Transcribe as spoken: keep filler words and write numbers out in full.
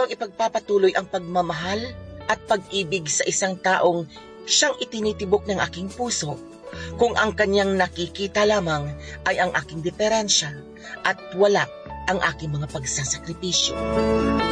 bang ipagpapatuloy ang pagmamahal at pag-ibig sa isang taong siyang itinitibok ng aking puso kung ang kanyang nakikita lamang ay ang aking diferensya at wala ang aking mga pagsasakripisyo?